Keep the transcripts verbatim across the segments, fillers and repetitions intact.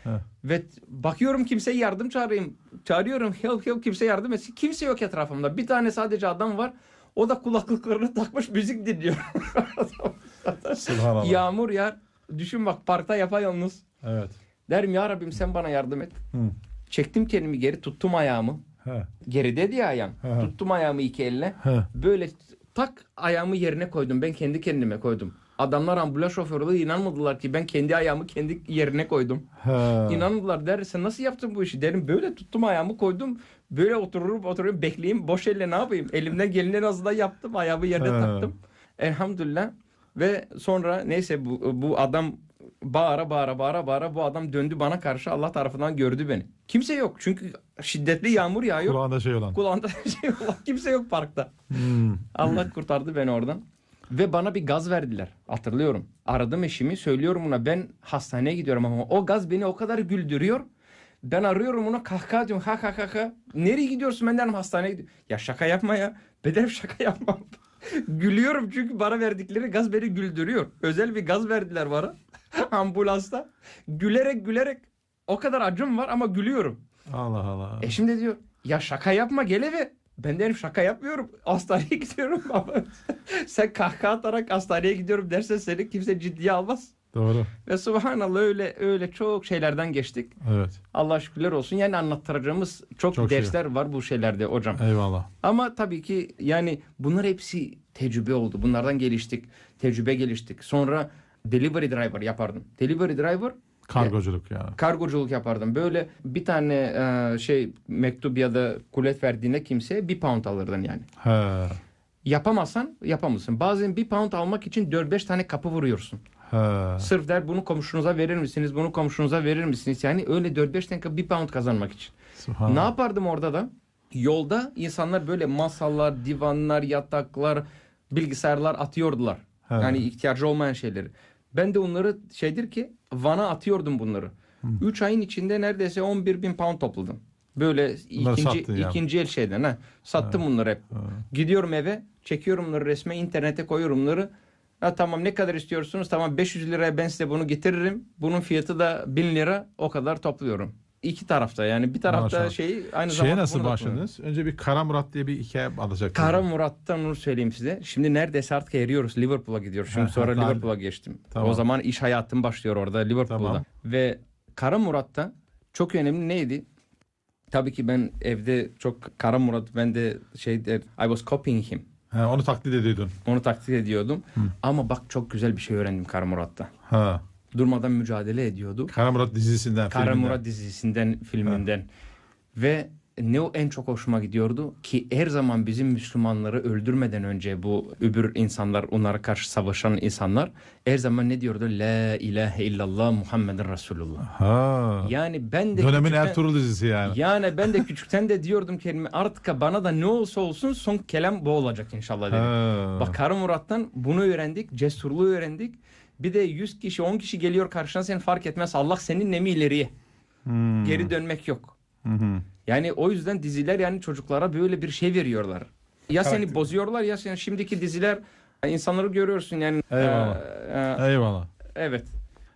He. Ve bakıyorum kimseye yardım çağırayım. Çağırıyorum help help kimse yardım etsin. Kimse yok etrafımda. Bir tane sadece adam var. O da kulaklıklarını takmış müzik dinliyor. Subhanallah. Yağmur yağar. Düşün bak parkta yapayalnız. Evet. Derim ya Rabbim sen bana yardım et. Hı. Çektim kendimi geri tuttum ayağımı. He. Gerideydi ya ayağım. He. Tuttum ayağımı iki elle. He. Böyle tak ayağımı yerine koydum. Ben kendi kendime koydum. Adamlar ambulans şoförleri inanmadılar ki ben kendi ayağımı kendi yerine koydum. He. İnanmadılar. Der sen nasıl yaptın bu işi? Derim böyle tuttum ayağımı koydum. Böyle otururum otururum bekleyeyim. Boş elle ne yapayım? Elimden geleni en azından yaptım. Ayağımı yerine He. taktım. Elhamdülillah. Ve sonra neyse bu, bu adam bağıra bağıra bağıra bağıra bu adam döndü bana karşı Allah tarafından gördü beni. Kimse yok çünkü şiddetli yağmur yağıyor. Kulağında şey olan. Kulağında şey yok. Kimse yok parkta. Hmm. Allah kurtardı beni oradan. Ve bana bir gaz verdiler. Hatırlıyorum. Aradım eşimi söylüyorum ona ben hastaneye gidiyorum ama o gaz beni o kadar güldürüyor. Ben arıyorum ona kahkaha diyorum ha ha ha ha. Nereye gidiyorsun ben derim hastaneye gidiyorum. Ya şaka yapma ya. Ben derim şaka yapmam. Gülüyorum çünkü bana verdikleri gaz beni güldürüyor. Özel bir gaz verdiler bana ambulansta. Gülerek gülerek o kadar acım var ama gülüyorum. Allah Allah. Eşim de diyor ya şaka yapma gel eve. Ben derim şaka yapmıyorum. Hastaneye gidiyorum ama sen kahkaha atarak hastaneye gidiyorum dersen seni kimse ciddiye almaz. Doğru. Ve subhanallah öyle öyle çok şeylerden geçtik. Evet. Allah şükürler olsun. Yani anlattıracağımız çok, Çok şey. dersler var bu şeylerde hocam. Eyvallah. Ama tabii ki yani bunlar hepsi tecrübe oldu. Bunlardan geliştik. Tecrübe geliştik. Sonra delivery driver yapardım. Delivery driver Kargoculuk yani. kargoculuk yapardım. Böyle bir tane e, şey mektup ya da kulet verdiğinde kimseye bir pound alırdın yani. He. Yapamazsan yapamazsın. Bazen bir pound almak için dört beş tane kapı vuruyorsun. He. Sırf der bunu komşunuza verir misiniz? Bunu komşunuza verir misiniz? Yani öyle dört beş tane bir pound kazanmak için. Subhanallah. Ne yapardım orada da? Yolda insanlar böyle masalar, divanlar, yataklar, bilgisayarlar atıyordular. He. Yani ihtiyacı olmayan şeyleri. Ben de onları şeydir ki Van'a atıyordum bunları. üç ayın içinde neredeyse on bir bin pound topladım. Böyle Bunları ikinci, sattın yani. ikinci el şeyden. Ha. Sattım He. bunları hep. He. Gidiyorum eve, çekiyorum bunları resme, internete koyuyorum bunları. Ha, tamam ne kadar istiyorsunuz? Tamam beş yüz liraya ben size bunu getiririm. Bunun fiyatı da bin lira. O kadar topluyorum. İki tarafta yani bir tarafta Maşallah. şey aynı Şeye zamanda nasıl bunu da başladınız? Önce bir Kara Murat diye bir hikaye alacaktım. Kara Murat'tan onu söyleyeyim size. Şimdi neredeyse artık eriyoruz. Liverpool'a gidiyoruz. Şimdi Ha, sonra ha, Liverpool'a geçtim. Tamam. O zaman iş hayatım başlıyor orada Liverpool'da. Tamam. Ve Kara Murat'ta çok önemli neydi? Tabii ki ben evde çok Kara Murat ben de şey der, I was copying him. He, onu taklit ediyordun. Onu taklit ediyordum. Hı. Ama bak çok güzel bir şey öğrendim Kara Murat'ta. Ha. Durmadan mücadele ediyordu. Kara Murat dizisinden, Kara filminden. Murat dizisinden, filminden. Ve ne o en çok hoşuma gidiyordu ki her zaman bizim Müslümanları öldürmeden önce bu öbür insanlar, onlara karşı savaşan insanlar her zaman ne diyordu? La ilahe illallah Muhammeden Resulullah. Ha. Yani ben de Dönemin küçükten- Ertuğrul dizisi yani. Yani ben de küçükten de diyordum kelime artık bana da ne olsa olsun son kelam bu olacak inşallah dedim. Ha. Bak Kara Murat'tan bunu öğrendik, cesurluğu öğrendik. Bir de yüz kişi on kişi geliyor karşına sen fark etmez. Allah seninle mi ileriye? Hmm. Geri dönmek yok. Hı hı. Yani o yüzden diziler yani çocuklara böyle bir şey veriyorlar. Ya seni Karakter. bozuyorlar ya sen şimdiki diziler insanları görüyorsun yani. Eyvallah. e, e, Eyvallah. evet.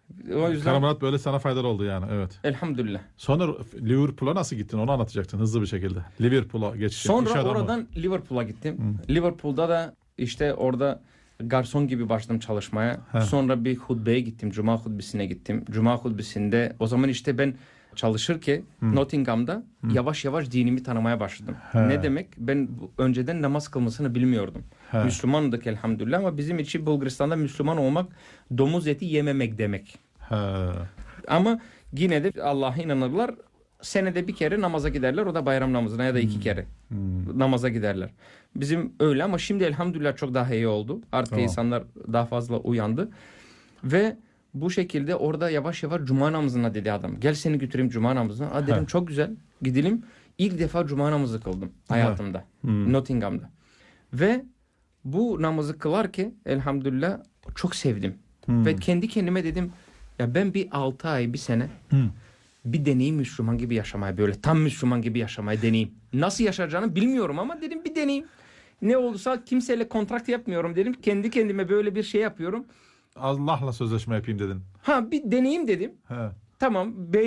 O yüzden Kara Murat böyle sana faydalı oldu yani. Evet. elhamdülillah. Sonra Liverpool'a nasıl gittin? Onu anlatacaktın hızlı bir şekilde. Liverpool'a geçişin. İş Sonra adamı. oradan Liverpool'a gittim. Liverpool'da da işte orada garson gibi başladım çalışmaya. He. Sonra bir hutbeye gittim. Cuma hutbesine gittim. Cuma hutbesinde o zaman işte ben çalışırken Nottingham'da yavaş yavaş dinimi tanımaya başladım. He. Ne demek? Ben bu- önceden namaz kılmasını bilmiyordum. He. Müslümandık elhamdülillah ama bizim için Bulgaristan'da Müslüman olmak domuz eti yememek demek. He. Ama yine de Allah'a inanırlar. Senede bir kere namaza giderler. O da bayram namazına ya da iki kere namaza giderler. Bizim öyle ama şimdi elhamdülillah çok daha iyi oldu. Artık Tamam. insanlar daha fazla uyandı. Ve bu şekilde orada yavaş yavaş cuma namazına dedi adam. Gel seni götüreyim cuma namazına. Aa dedim He. çok güzel gidelim. İlk defa cuma namazı kıldım hayatımda. Hmm. Nottingham'da. Ve bu namazı kılarken elhamdülillah çok sevdim. Hmm. Ve kendi kendime dedim ya ben bir altı ay bir sene Hmm. bir deneyim Müslüman gibi yaşamaya böyle tam Müslüman gibi yaşamaya deneyim. Nasıl yaşayacağını bilmiyorum ama dedim bir deneyim. Ne olursa kimseyle kontrakt yapmıyorum dedim. Kendi kendime böyle bir şey yapıyorum. Allah'la sözleşme yapayım dedin. Ha bir deneyim dedim. He. Tamam.